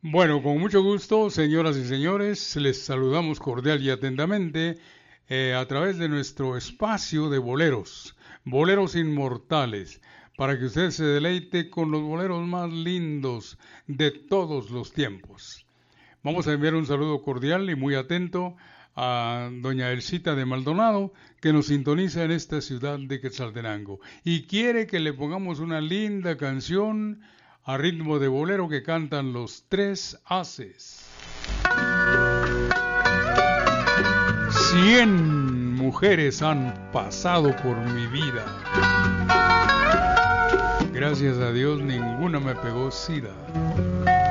Bueno, con mucho gusto, señoras y señores, les saludamos cordial y atentamente a través de nuestro espacio de boleros, boleros inmortales, para que usted se deleite con los boleros más lindos de todos los tiempos. Vamos a enviar un saludo cordial y muy atento a doña Elcita de Maldonado, que nos sintoniza en esta ciudad de Quetzaltenango y quiere que le pongamos una linda canción a ritmo de bolero que cantan los tres haces. 100 mujeres han pasado por mi vida. Gracias a Dios ninguna me pegó sida.